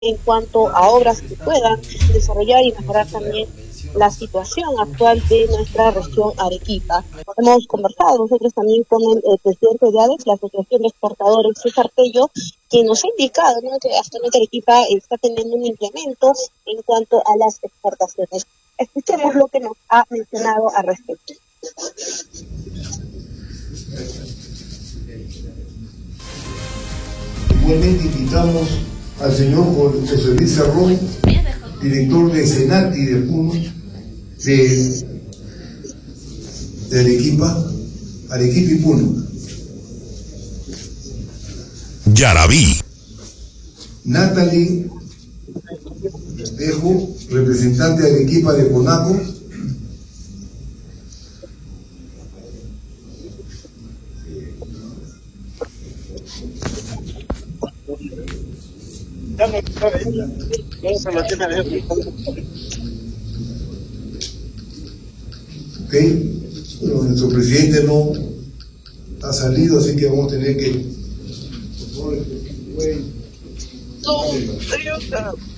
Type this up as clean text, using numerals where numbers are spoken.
en cuanto a obras que puedan desarrollar y mejorar también la situación actual de nuestra región Arequipa. Hemos conversado nosotros también con el presidente de ADEX, la Asociación de Exportadores, César Pello, que nos ha indicado, ¿no?, que actualmente Arequipa está teniendo un incremento en cuanto a las exportaciones. Escuchemos lo que nos ha mencionado al respecto. Igualmente invitamos al señor José Luis Cerrón, director de Senati de Puno, de Arequipa y Puno. Yarabí. Natalie Dejo, representante de Arequipa de Conaco. Ok, bueno, nuestro presidente no ha salido, así que vamos a tener que